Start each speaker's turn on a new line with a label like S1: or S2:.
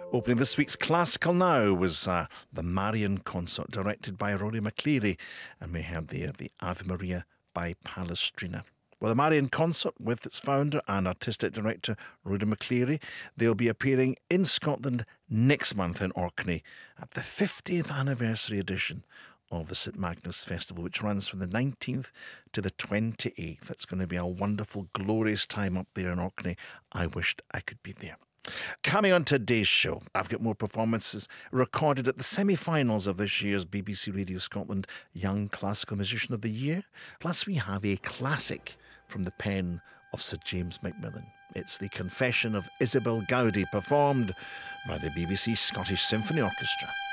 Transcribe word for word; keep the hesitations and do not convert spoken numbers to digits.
S1: Opening this week's Classical Now was uh, the Marian Consort, directed by Rory McCleary, and we heard the, uh, the Ave Maria by Palestrina. Well, the Marian Consort, with its founder and artistic director Rory McCleary, they'll be appearing in Scotland next month in Orkney at the fiftieth anniversary edition of the St Magnus Festival, which runs from the nineteenth to the twenty-eighth. It's going to be a wonderful, glorious time up there in Orkney. I wished I could be there. Coming on today's show, I've got more performances recorded at the semi-finals of this year's B B C Radio Scotland Young Classical Musician of the Year. Plus, we have a classic from the pen of Sir James Macmillan. It's the Confession of Isabel Gowdy, performed by the B B C Scottish Symphony Orchestra.